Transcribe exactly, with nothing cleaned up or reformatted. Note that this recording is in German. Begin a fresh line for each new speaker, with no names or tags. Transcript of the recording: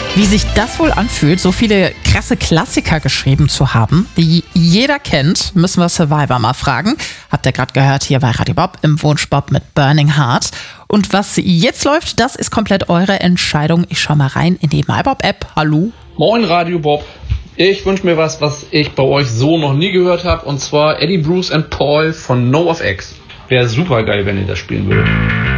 Wie sich das wohl anfühlt, so viele krasse Klassiker geschrieben zu haben, die jeder kennt, müssen wir Survivor mal fragen. Habt ihr gerade gehört hier bei Radio Bob im Wunschbob mit Burning Heart. Und was jetzt läuft, das ist komplett eure Entscheidung. Ich schau mal rein in die MyBob-App. Hallo.
Moin Radio Bob. Ich wünsche mir was, was ich bei euch so noch nie gehört habe. Und zwar Eddie Bruce and Paul von NoFX. Wäre super geil, wenn ihr das spielen würdet.